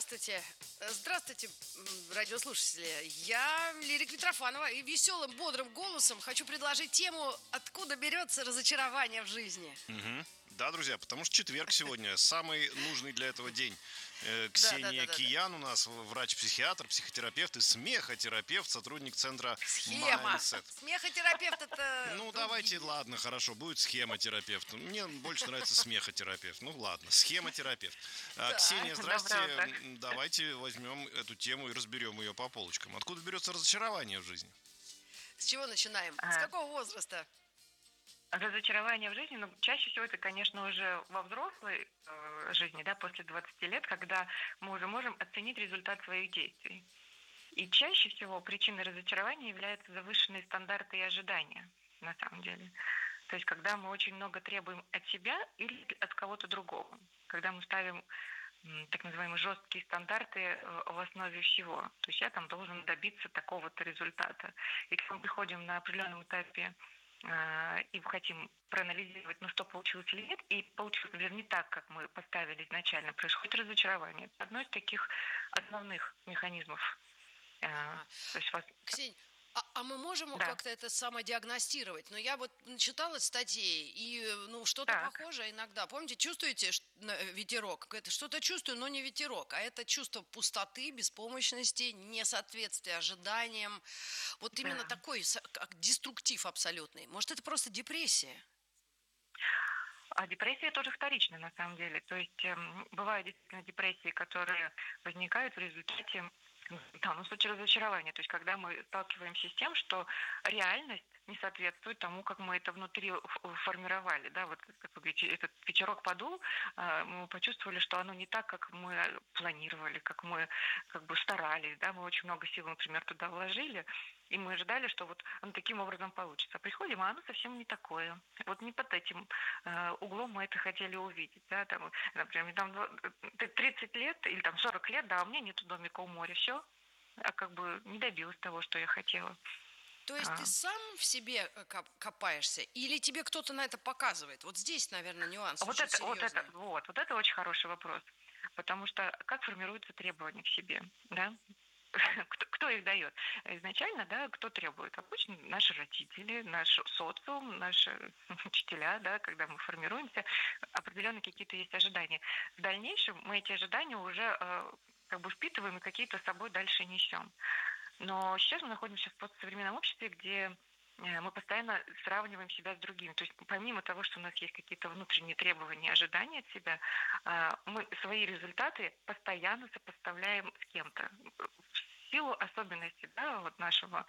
Здравствуйте. Здравствуйте, радиослушатели. Я Лирик Митрофанова и веселым, бодрым голосом хочу предложить тему «Откуда берется разочарование в жизни?». Мгм. Да, друзья, потому что четверг сегодня самый нужный для этого день. Да, да, да, Ксения да, да. Киян у нас врач-психиатр, психотерапевт и смехотерапевт, сотрудник центра Схема. Mindset. Смехотерапевт это Ну, давайте, другие. ладно, хорошо, будет схемотерапевт. Мне больше нравится смехотерапевт. Ну, ладно, схемотерапевт. Так. Ксения, здрасте. Доброе утро. Давайте возьмем эту тему и разберем ее по полочкам. Откуда берется разочарование в жизни? С чего начинаем? С А, какого возраста? Разочарование в жизни, ну, чаще всего это, конечно, уже во взрослой жизни, да, после 20 лет, когда мы уже можем оценить результат своих действий. И чаще всего причиной разочарования являются завышенные стандарты и ожидания, на самом деле. То есть, когда мы очень много требуем от себя или от кого-то другого. Когда мы ставим так называемые жесткие стандарты в основе всего. То есть я там должен добиться такого-то результата. И когда мы приходим на определенном этапе и хотим проанализировать, ну что получилось или нет, и получилось, например, не так, как мы поставили изначально, происходит разочарование. Это одно из таких основных механизмов. Ага. То есть вас... Ксень, а мы можем Да, как-то это самодиагностировать? Но я вот читала статьи, и ну что-то так, похожее иногда. Помните, чувствуете ветерок? Это что-то чувствую, но не ветерок, а это чувство пустоты, беспомощности, несоответствия ожиданиям. Вот именно да. такой как деструктив абсолютный. Может, это просто депрессия? А депрессия тоже вторична на самом деле. То есть бывают действительно депрессии, которые возникают в результате, да, ну, в случае разочарования. То есть когда мы сталкиваемся с тем, что реальность не соответствует тому, как мы это внутри формировали. Да, вот как вы говорите, этот ветерок подул, мы почувствовали, что оно не так, как мы планировали, как мы как бы старались. Да, мы очень много сил, например, туда вложили, и мы ожидали, что вот оно таким образом получится. Приходим, а оно совсем не такое. Вот не под этим углом мы это хотели увидеть. Да, там, например, мне там 30 лет или там 40 лет, да, а у меня нету домика у моря, все, а как бы не добилась того, что я хотела. То есть ты А, сам в себе копаешься, или тебе кто-то на это показывает? Вот здесь, наверное, нюанс Вот очень это, вот это, серьезный. вот это очень хороший вопрос. Потому что как формируются требования к себе, да? Кто их дает? Изначально, да, кто требует? Обычно наши родители, наш социум, наши учителя, да, когда мы формируемся, определенные какие-то есть ожидания. В дальнейшем мы эти ожидания уже как бы впитываем и какие-то с собой дальше несем. Но сейчас мы находимся в постсовременном обществе, где мы постоянно сравниваем себя с другими. То есть помимо того, что у нас есть какие-то внутренние требования, ожидания от себя, мы свои результаты постоянно сопоставляем с кем-то. В силу особенностей, да, вот нашего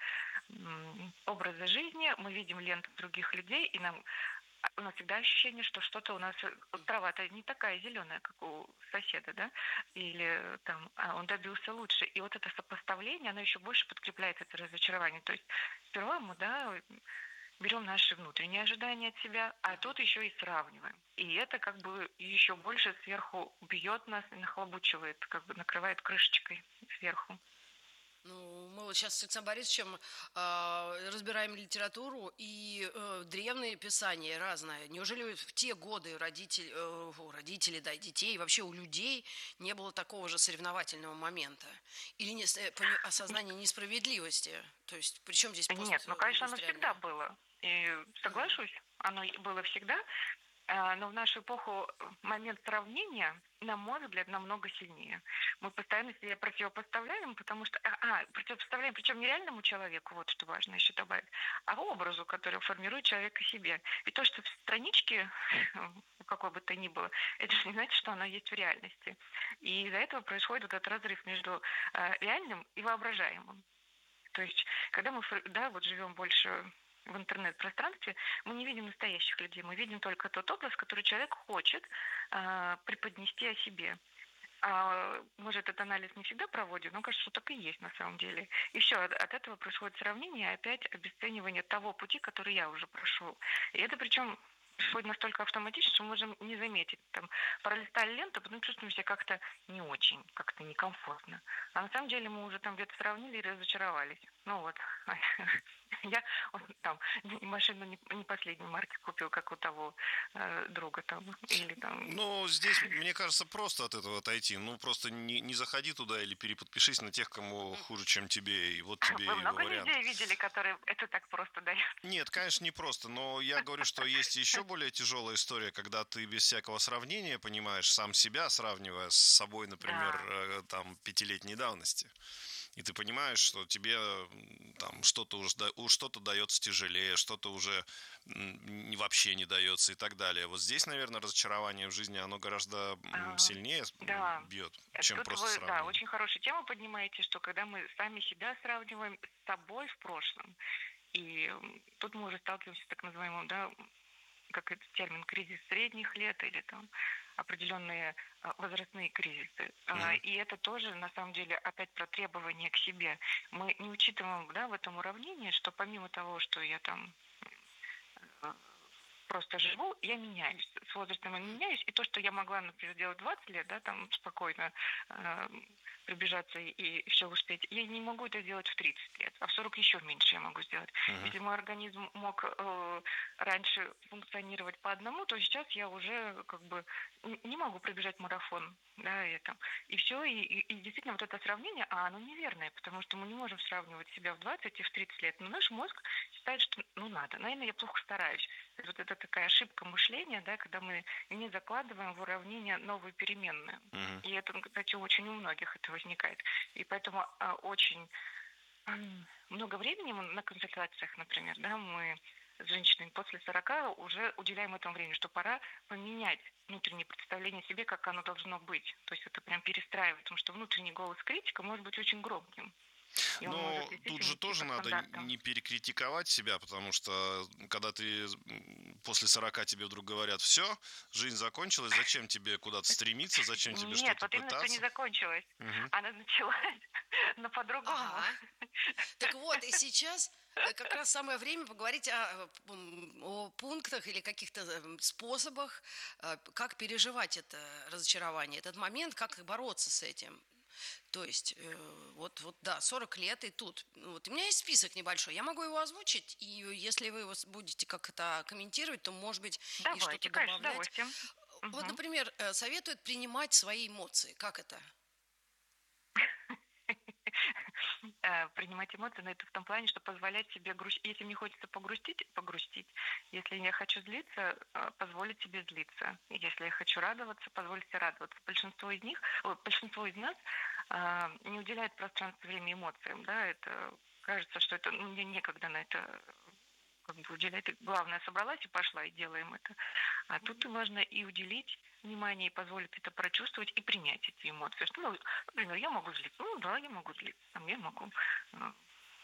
образа жизни мы видим ленту других людей, и нам у нас всегда ощущение, что что-то у нас вот трава-то не такая зеленая, как у соседа, да, или там он добился лучше. И вот это сопоставление, оно еще больше подкрепляет это разочарование. То есть сперва мы, да, берем наши внутренние ожидания от себя, а тут еще и сравниваем. И это как бы еще больше сверху бьет нас и нахлобучивает, как бы накрывает крышечкой сверху. Ну, мы вот сейчас с Александром Борисовичем разбираем литературу и древние писания разные. Неужели в те годы родители, да, и детей, вообще у людей не было такого же соревновательного момента? Или осознание несправедливости? То есть, при чем здесь Нет, ну, конечно, оно всегда постиндустриальное? было. И соглашусь, оно было всегда. Но в нашу эпоху момент сравнения, на мой взгляд, намного сильнее. Мы постоянно себе противопоставляем, потому что... противопоставляем, причем не реальному человеку, вот что важно еще добавить, а образу, который формирует человека себе. И то, что в страничке, какой бы то ни было, это же не значит, что оно есть в реальности. И из-за этого происходит вот этот разрыв между реальным и воображаемым. То есть, когда мы, да, вот живем больше в интернет-пространстве, мы не видим настоящих людей, мы видим только тот образ, который человек хочет преподнести о себе. Мы же этот анализ не всегда проводим, но кажется, что так и есть на самом деле. И все, от этого происходит сравнение и опять обесценивание того пути, который я уже прошел. И это причем происходит настолько автоматически, что мы можем не заметить. Там, пролистали ленту, потом чувствуем себя как-то не очень, как-то некомфортно. А на самом деле мы уже там где-то сравнили и разочаровались. Ну вот, я там машину не последней марки купил, как у того друга там, или там. Ну, здесь, мне кажется, просто от этого отойти. Ну, просто не заходи туда или переподпишись на тех, кому хуже, чем тебе, и вот тебе Вы и его много вариант. людей видели, которые это так просто дают? Нет, конечно, не просто, но я говорю, что есть еще более тяжелая история, когда ты без всякого сравнения понимаешь сам себя, сравнивая с собой, например, Да. там, пятилетней давности. И ты понимаешь, что тебе там что-то уже что-то дается тяжелее, что-то уже вообще не дается и так далее. Вот здесь, наверное, разочарование в жизни, оно гораздо А, сильнее да. бьет, чем Тут просто вы, да, сравнение. очень хорошую тему поднимаете, что когда мы сами себя сравниваем с собой в прошлом, и тут мы уже сталкиваемся с так называемым, да, как этот термин, кризис средних лет или там определенные возрастные кризисы. Мгм. И это тоже, на самом деле, опять про требования к себе. Мы не учитываем, да, в этом уравнении, что помимо того, что я там э, просто живу, я меняюсь. С возрастом я меняюсь. И то, что я могла, например, делать 20 лет, да, там спокойно э, прибежаться и все успеть, я не могу это сделать в 30 лет, а в 40 еще меньше я могу сделать. Мгм. Если мой организм мог раньше функционировать по одному, то сейчас я уже как бы не могу пробежать марафон, да, и все, и действительно вот это сравнение, оно неверное, потому что мы не можем сравнивать себя в 20 и в 30 лет, но наш мозг считает, что ну надо, наверное, я плохо стараюсь. Вот это такая ошибка мышления, да, когда мы не закладываем в уравнение новые переменные. Мгм. И это, кстати, очень у многих это возникает. И поэтому очень много времени мы на консультациях, например, да, мы с женщинами после 40 уже уделяем этому времени, что пора поменять внутреннее представление о себе, как оно должно быть. То есть это прям перестраивать, потому что внутренний голос критика может быть очень громким. И он может Но тут действительно же идти тоже по надо стандартам. не перекритиковать себя, потому что когда ты после 40 тебе вдруг говорят, все, жизнь закончилась, зачем тебе куда-то стремиться, зачем тебе Нет, что-то вот именно что не пытаться? закончилась. Мгм. Она началась, но по-другому. Ага. Так вот, и сейчас как раз самое время поговорить о пунктах или каких-то способах, как переживать это разочарование, этот момент, как бороться с этим. То есть, вот, да, 40 лет и тут. Ну, вот у меня есть список небольшой, я могу его озвучить, и если вы его будете как-то комментировать, то, может быть, и что-то Давайте, конечно, с добавлять. удовольствием. Вот, Мгм. например, советуют принимать свои эмоции. Как это? Принимать эмоции, но это в том плане, что позволять себе грустить. Если мне хочется погрустить, погрустить. Если я хочу злиться, позволить себе злиться. Если я хочу радоваться, позволить себе радоваться. Большинство из нас не уделяет пространства, время эмоциям. Да, это кажется, что это, ну, мне некогда на это как бы уделять. Главное, собралась и пошла, и делаем это. А тут важно и уделить внимание, и позволить это прочувствовать, и принять эти эмоции. Что, ну, например, я могу злиться. Ну да, я могу злиться. Там я могу э,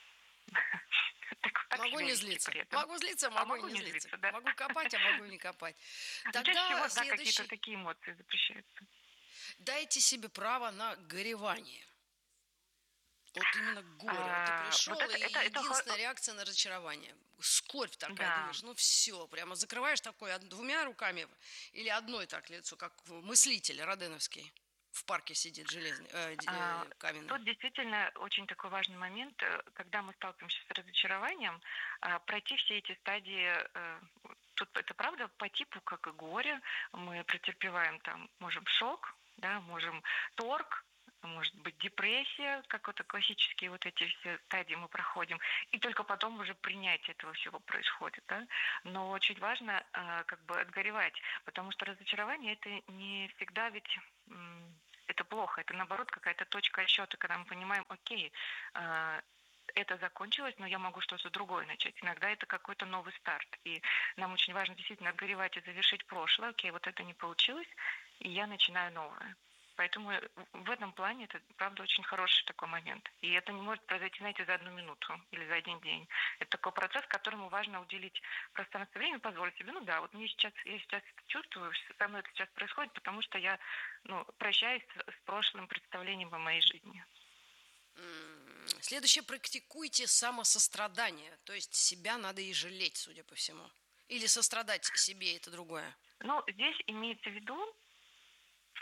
так Могу себя не вести злиться. при этом. Могу злиться, А могу и могу не не злиться. злиться, да. Могу копать, а могу и не копать. Чаще Тогда всего, да, какие-то следующий. такие эмоции запрещаются. Дайте себе право на горевание. Вот именно горе. Вот ты Вот пришел, и это единственная реакция на разочарование. Скорбь такая, да. думаешь, ну все, прямо закрываешь такой двумя руками или одной так лицо, как мыслитель Роденовский в парке сидит железный, А, каменный. Тут действительно очень такой важный момент, когда мы сталкиваемся с разочарованием, пройти все эти стадии. Тут это правда по типу, как и горе. Мы претерпеваем там, можем шок, да, можем торг, может быть депрессия, как вот классические вот эти все стадии мы проходим, и только потом уже принятие этого всего происходит, да. Но очень важно как бы отгоревать, потому что разочарование это не всегда ведь это плохо, это наоборот какая-то точка отсчета, когда мы понимаем, окей, это закончилось, но я могу что-то другое начать. Иногда это какой-то новый старт. И нам очень важно действительно отгоревать и завершить прошлое. Окей, вот это не получилось, и я начинаю новое. Поэтому в этом плане это, правда, очень хороший такой момент. И это не может произойти, знаете, за 1 минуту или за 1 день. Это такой процесс, которому важно уделить пространство времени, позволить себе, ну да, вот я сейчас это чувствую, со мной это сейчас происходит, потому что я прощаюсь с прошлым представлением о моей жизни. Следующее, практикуйте самосострадание. То есть себя надо и жалеть, судя по всему. Или сострадать себе, это другое. Но здесь имеется в виду,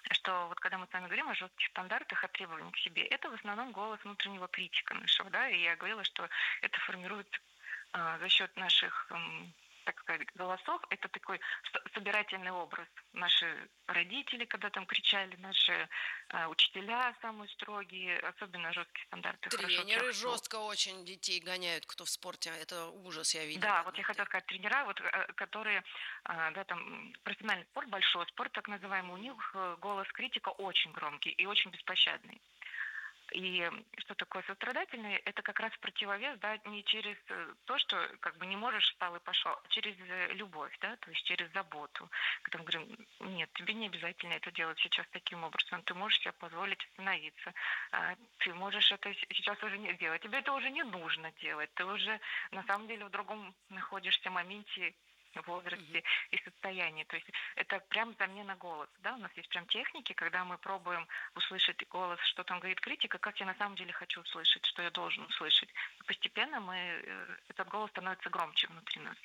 что вот когда мы с вами говорим о жестких стандартах, о требованиях к себе, это в основном голос внутреннего критика нашего, да, и я говорила, что это формируется за счет наших, так сказать, голосов. Это такой собирательный образ. Наши родители, когда там кричали, наши учителя самые строгие, особенно жесткие стандарты хорошо Тренеры тех, кто... жестко очень детей гоняют, кто в спорте. Это ужас, я видела Да, вот я однажды. хотела сказать, тренера, вот, которые, да, там, профессиональный спорт, большой спорт, так называемый, у них голос критика очень громкий и очень беспощадный. И что такое сострадательный? Это как раз противовес, да, не через то, что как бы не можешь, встал и пошел, а через любовь, да, то есть через заботу. Когда мы говорим, нет, тебе не обязательно это делать сейчас таким образом, ты можешь себе позволить остановиться, ты можешь это сейчас уже не делать, тебе это уже не нужно делать, ты уже на самом деле в другом находишься моменте, возрасте и состоянии. То есть это прям замена голоса. Да? У нас есть прям техники, когда мы пробуем услышать голос, что там говорит критика, как я на самом деле хочу услышать, что я должен услышать. И постепенно этот голос становится громче внутри нас.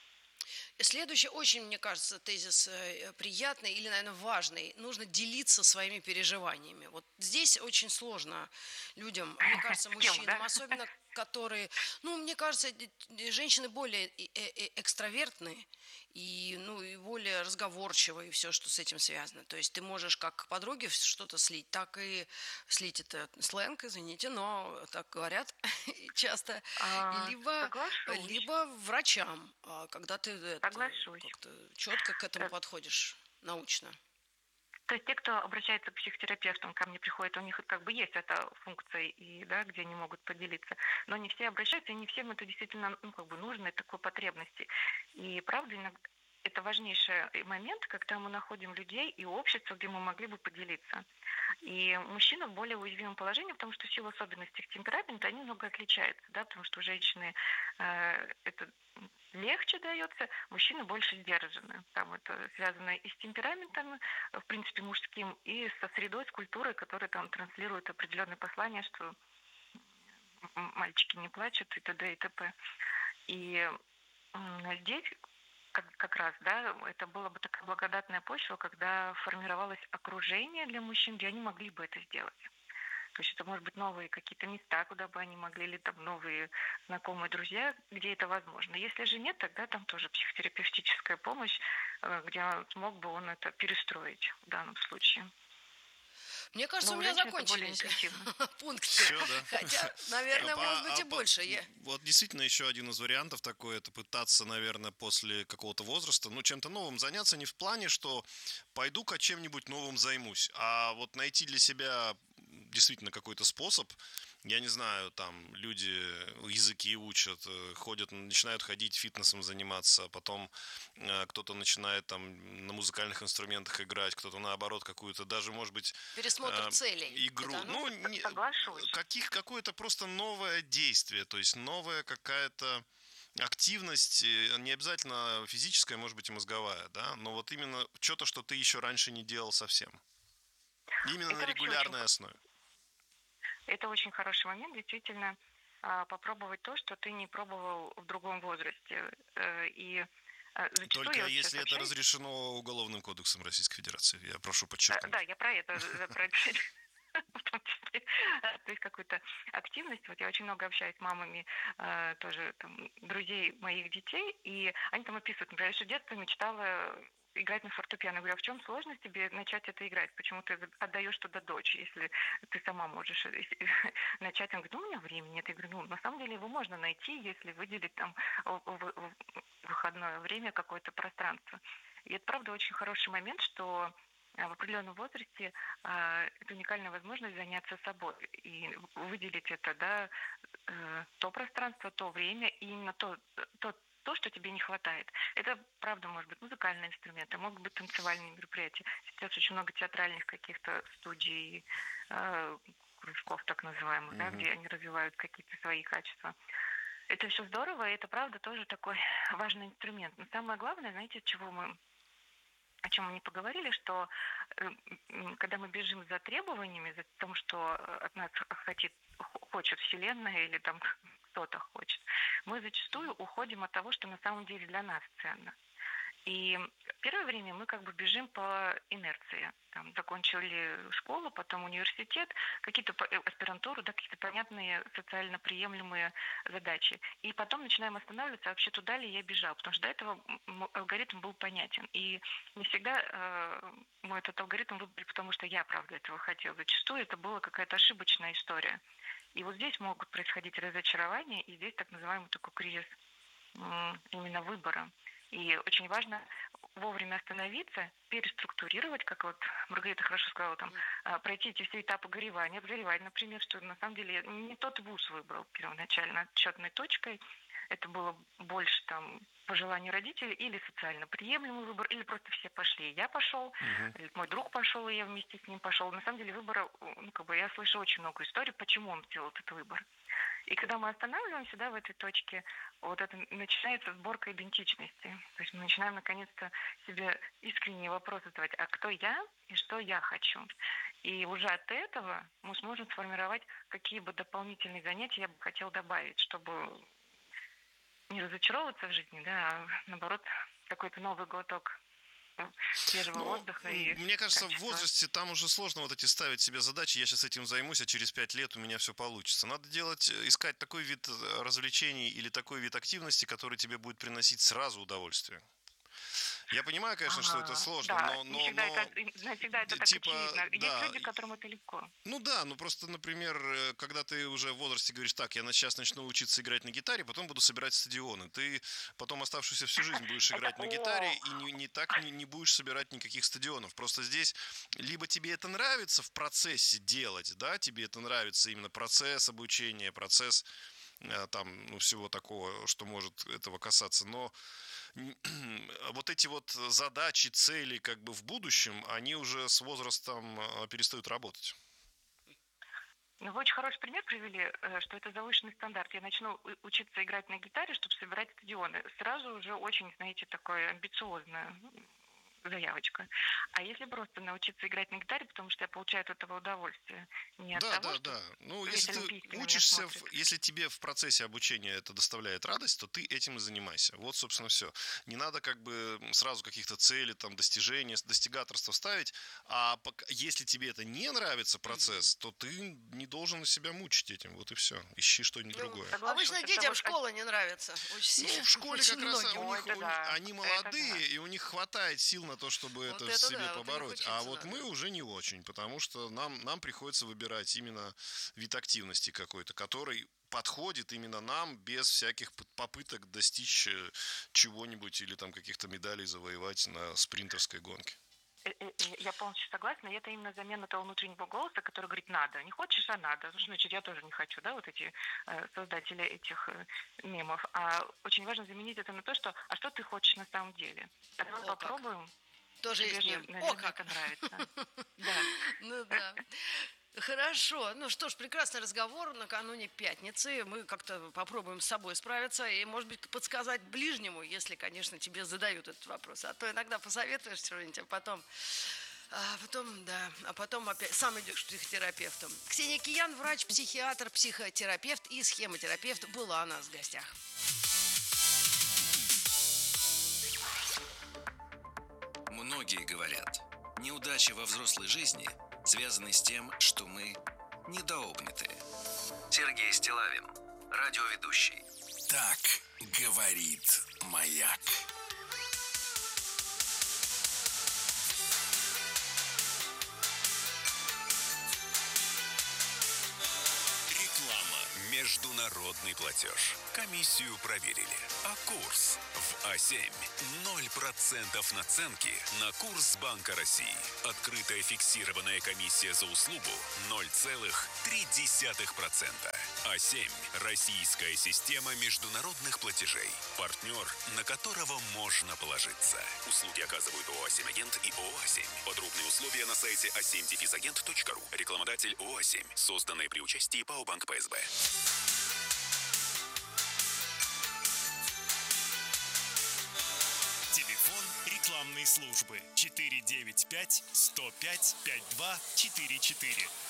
Следующий очень, мне кажется, тезис приятный или, наверное, важный. Нужно делиться своими переживаниями. Вот здесь очень сложно людям, мне кажется, С кем, мужчинам, да? особенно которые, ну, мне кажется, женщины более экстравертные и, ну, и более разговорчивые, и все, что с этим связано. То есть ты можешь как к подруге что-то слить, так и слить это сленг, извините, но так говорят часто. И Соглашусь, либо врачам, когда ты соглашусь. как-то четко к этому подходишь научно. То есть те, кто обращается к психотерапевтам, ко мне приходят, у них как бы есть эта функция, и, да, где они могут поделиться. Но не все обращаются, и не всем это действительно ну, как бы нужно, и такой потребности. И правда, иногда это важнейший момент, когда мы находим людей и общество, где мы могли бы поделиться. И мужчина в более уязвимом положении, потому что в силу особенностей их темперамента они много отличаются, да, потому что у женщины это легче дается, мужчины больше сдержаны. Там это связано и с темпераментом, в принципе, мужским, и со средой, с культурой, которая там транслирует определенные послания, что мальчики не плачут и т.д. и т.п. И здесь как раз, да, это была бы такая благодатная почва, когда формировалось окружение для мужчин, где они могли бы это сделать. То есть это, может быть, новые какие-то места, куда бы они могли, или там новые знакомые друзья, где это возможно. Если же нет, тогда там тоже психотерапевтическая помощь, где смог бы он это перестроить в данном случае. Мне кажется, Но у у меня женщин это более закончились интуитивно. пункты. Все, да. Хотя, наверное, может быть и больше. Вот действительно еще один из вариантов такой, это пытаться, наверное, после какого-то возраста, ну, чем-то новым заняться, не в плане, что пойду-ка чем-нибудь новым займусь, а вот найти для себя действительно какой-то способ. Я не знаю, там люди языки учат, ходят, начинают ходить фитнесом заниматься, а потом кто-то начинает там на музыкальных инструментах играть, кто-то наоборот какую-то даже, может быть, Пересмотр целей. игру. Это оно? Ну, Соглашусь. какое-то просто новое действие, то есть новая какая-то активность, не обязательно физическая, может быть, и мозговая, да, но вот именно что-то, что ты еще раньше не делал совсем. Именно на Это вообще очень, регулярной основе. это очень хороший момент, действительно, попробовать то, что ты не пробовал в другом возрасте. И зачастую Только я вот сейчас если это общаюсь. разрешено Уголовным кодексом Российской Федерации, я прошу подчеркнуть. Да, я про это, про это в том числе, то есть какую-то активность. Вот я очень много общаюсь с мамами тоже там, друзей моих детей, и они там описывают, например, что в детстве мечтала играть на фортепиано. Я говорю, а в чем сложность тебе начать это играть? Почему ты отдаешь туда дочь, если ты сама можешь начать? Он говорит, ну, у меня времени нет. Я говорю, ну, на самом деле его можно найти, если выделить там в выходное время какое-то пространство. И это, правда, очень хороший момент, что в определенном возрасте это уникальная возможность заняться собой и выделить это, да, то пространство, то время, и именно то, что тебе не хватает. Это, правда, может быть музыкальные инструменты, могут быть танцевальные мероприятия. Сейчас очень много театральных каких-то студий, кружков так называемых, да, где они развивают какие-то свои качества. Это все здорово, и это, правда, тоже такой важный инструмент. Но самое главное, знаете, о чем мы не поговорили, что когда мы бежим за требованиями, за тем, что от нас хочет Вселенная или там кто-то хочет, мы зачастую уходим от того, что на самом деле для нас ценно. И первое время мы как бы бежим по инерции. Там, закончили школу, потом университет, какие-то аспирантуру, да, какие-то понятные социально приемлемые задачи. И потом начинаем останавливаться, а вообще туда ли я бежал, потому что до этого алгоритм был понятен. И не всегда мы этот алгоритм выбрали, потому что я, правда, этого хотела. Зачастую это была какая-то ошибочная история. И вот здесь могут происходить разочарования, и здесь так называемый такой кризис именно выбора. И очень важно вовремя остановиться, переструктурировать, как вот Маргарита хорошо сказала, там, пройти эти все этапы горевания, например, что на самом деле я не тот вуз выбрал первоначально отчетной точкой. Это было больше там по желанию родителей или социально приемлемый выбор, или просто все пошли, и я пошел, или мой друг пошел, и я вместе с ним пошел. На самом деле выбора, я слышу очень много историй, почему он сделал этот выбор. И когда мы останавливаемся, да, в этой точке, вот это начинается сборка идентичности. То есть мы начинаем наконец-то себе искренние вопросы задавать, а кто я и что я хочу. И уже от этого мы сможем сформировать, какие бы дополнительные занятия я бы хотел добавить, чтобы не разочаровываться в жизни, да, а наоборот, какой-то новый глоток свежего воздуха. Мне кажется, в возрасте там уже сложно вот эти ставить себе задачи. Я сейчас этим займусь, а через 5 лет у меня все получится. Надо искать такой вид развлечений или такой вид активности, который тебе будет приносить сразу удовольствие. Я понимаю, конечно, что это сложно, да, но не всегда это так очевидно. Есть люди, которым это легко. Ну да, просто, например, когда ты уже в возрасте говоришь, так, я сейчас начну учиться играть на гитаре, потом буду собирать стадионы. Ты потом оставшуюся всю жизнь будешь играть на гитаре и не будешь собирать никаких стадионов. Просто здесь либо тебе это нравится в процессе делать, да, тебе это нравится именно процесс обучения, процесс там, всего такого, что может этого касаться, но вот эти вот задачи, цели как бы в будущем, они уже с возрастом перестают работать. Ну, вы очень хороший пример привели, что это завышенный стандарт. Я начну учиться играть на гитаре, чтобы собирать стадионы. Сразу уже очень, знаете, такое амбициозное заявочка. А если просто научиться играть на гитаре, потому что я получаю от этого удовольствие, не от того, что... Да. Ну, если ты учишься, если тебе в процессе обучения это доставляет радость, то ты этим и занимайся. Вот, собственно, все. Не надо как бы сразу каких-то целей, там, достижений, достигаторства ставить. А если тебе это не нравится, процесс, то ты не должен себя мучить этим. Вот и все. Ищи что-нибудь другое. Обычно детям школа не нравится. Ну, в школе как раз они молодые, и у них хватает сил на то, чтобы это в себе побороть. А вот мы уже не очень, потому что нам приходится выбирать именно вид активности какой-то, который подходит именно нам без всяких попыток достичь чего-нибудь или там каких-то медалей завоевать на спринтерской гонке. Я полностью согласна, и это именно замена того внутреннего голоса, который говорит «надо». Не хочешь, а надо. Значит, я тоже не хочу, да, вот эти создатели этих мемов. А очень важно заменить это на то, что «а что ты хочешь на самом деле?» Давай попробуем. Тоже есть мем. Наверное, это нравится. Да. Ну да. Хорошо. Ну что ж, прекрасный разговор накануне пятницы. Мы как-то попробуем с собой справиться и, может быть, подсказать ближнему, если, конечно, тебе задают этот вопрос. А то иногда посоветуешь что-нибудь, а потом опять сам идешь к психотерапевту. Ксения Киян, врач, психиатр, психотерапевт и схемотерапевт, была у нас в гостях. Многие говорят, неудачи во взрослой жизни связаны с тем, что мы недообнятые. Сергей Стиллавин, радиоведущий. Так говорит Маяк. Реклама. Международный платеж. Комиссию проверили. А курс в А7. 0% наценки на курс Банка России. Открытая фиксированная комиссия за услугу 0,3%. А7. Российская система международных платежей. Партнер, на которого можно положиться. Услуги оказывают ООО «А7 Агент» и ООО «А7». Подробные условия на сайте a7-agent.ru. Рекламодатель ООО «А7». Созданное при участии ПАО «Банк ПСБ». Телефон рекламной службы 495 105 5244.